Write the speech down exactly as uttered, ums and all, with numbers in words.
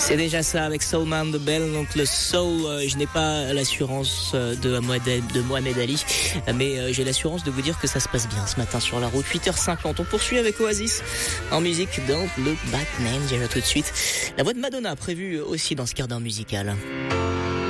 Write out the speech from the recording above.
C'est déjà ça avec Soulman de Bell, donc le soul, euh, je n'ai pas l'assurance de Mohamed, de Mohamed Ali, mais euh, j'ai l'assurance de vous dire que ça se passe bien ce matin sur la route. huit heures cinquante, on poursuit avec Oasis en musique Don't Look Back, Name, déjà tout de suite. La voix de Madonna prévue aussi dans ce quart d'heure musical.